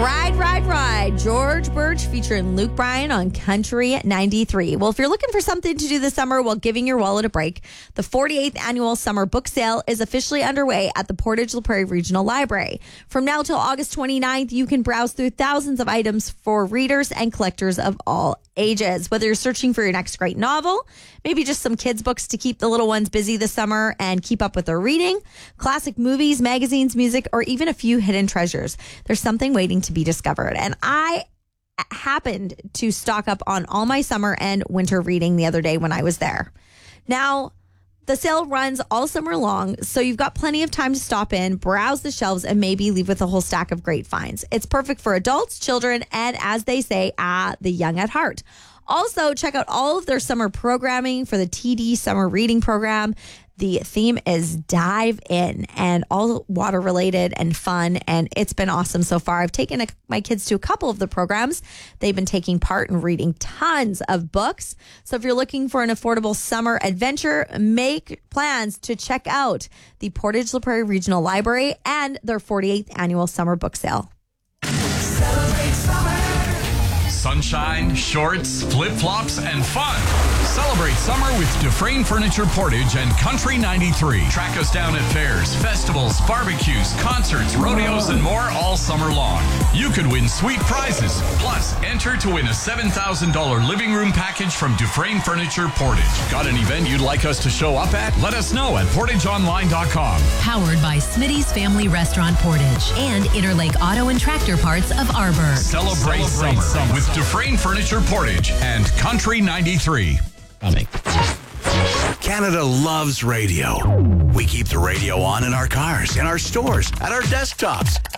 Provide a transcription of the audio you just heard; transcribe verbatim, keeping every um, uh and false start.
Ride, Ride, Ride. George Birch featuring Luke Bryan on Country ninety-three. Well, if you're looking for something to do this summer while giving your wallet a break, the forty-eighth Annual Summer Book Sale is officially underway at the Portage La Prairie Regional Library. From now till August twenty-ninth, you can browse through thousands of items for readers and collectors of all ages. Whether you're searching for your next great novel, maybe just some kids' books to keep the little ones busy this summer and keep up with their reading, classic movies, magazines, music, or even a few hidden treasures, there's something waiting to be discovered. And I happened to stock up on all my summer and winter reading the other day when I was there. Now, the sale runs all summer long, so you've got plenty of time to stop in, browse the shelves, and maybe leave with a whole stack of great finds. It's perfect for adults, children, and as they say, ah, the young at heart. Also, check out all of their summer programming for the T D Summer Reading Program. The theme is Dive In, and all water related and fun, and it's been awesome so far. I've taken a, my kids to a couple of the programs. They've been taking part in reading tons of books. So if you're looking for an affordable summer adventure, make plans to check out the Portage La Prairie Regional Library and their forty-eighth Annual Summer Book Sale. Celebrate summer. Sunshine, shorts, flip-flops, and fun. Celebrate summer with Dufresne Furniture Portage and Country ninety-three. Track us down at fairs, festivals, barbecues, concerts, rodeos, and more all summer long. You could win sweet prizes. Plus, enter to win a seven thousand dollars living room package from Dufresne Furniture Portage. Got an event you'd like us to show up at? Let us know at portage online dot com. Powered by Smitty's Family Restaurant Portage and Interlake Auto and Tractor Parts of Arbor. Celebrate, Celebrate summer, summer with Dufresne Furniture Portage and Country ninety-three. Coming. Canada loves radio. We keep the radio on in our cars, in our stores, at our desktops.